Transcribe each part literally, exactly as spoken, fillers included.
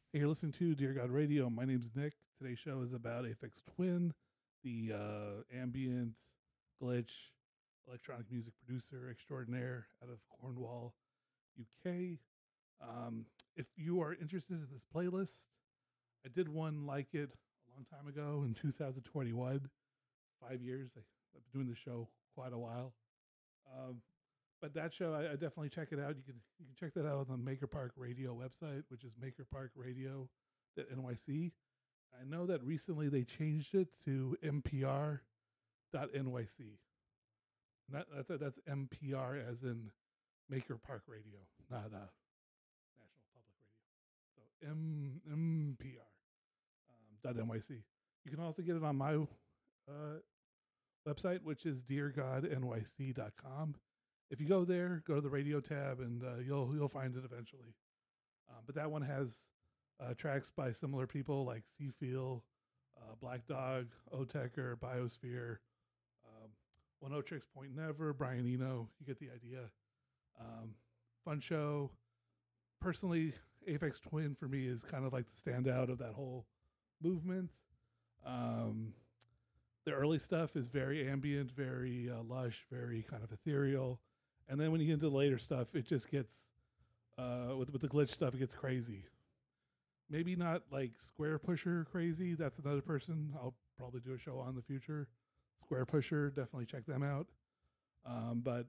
Hey, you're listening to Dear God Radio. My name's Nick. Today's show is about Aphex Twin, the uh, ambient, glitch, electronic music producer extraordinaire out of Cornwall, U K. Um, if you are interested in this playlist, I did one like it a long time ago in two thousand twenty-one. Five years. I, I've been doing the show quite a while. Um, but that show, I, I definitely check it out. You can you can check that out on the Maker Park Radio website, which is maker park radio dot N Y C. I know that recently they changed it to M P R dot N Y C. That, that's that's M P R as in Maker Park Radio, not uh, National Public Radio. So M M P R um, dot N Y C. You can also get it on my uh, website, which is dear god N Y C dot com. If you go there, go to the radio tab, and uh, you'll you'll find it eventually. Um, but that one has uh, tracks by similar people like Seafeel, uh, Black Dog, Otecker, Biosphere, um, One O Tricks Point Never, Brian Eno. You get the idea. Um, fun show. Personally, Aphex Twin for me is kind of like the standout of that whole movement. Um, the early stuff is very ambient, very uh, lush, very kind of ethereal. And then when you get into the later stuff, it just gets, uh, with, with the glitch stuff, it gets crazy. Maybe not like Square Pusher crazy. That's another person I'll probably do a show on in the future. Square Pusher, definitely check them out. Um, but,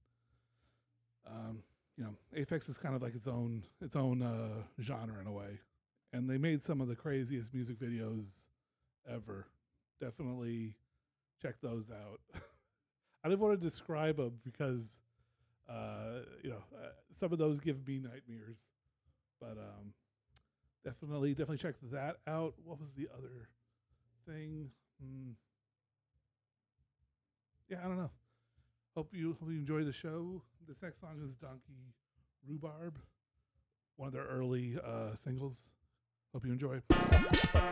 um, you know, Aphex is kind of like its own its own uh, genre in a way. And they made some of the craziest music videos ever. Definitely check those out. I didn't want to describe them because, uh, you know, uh, some of those give me nightmares. But um, definitely, definitely check that out. What was the other thing? Hmm. Yeah, I don't know. Hope you hope you enjoy the show. This next song is Donkey Rhubarb, one of their early uh, singles. Hope you enjoy.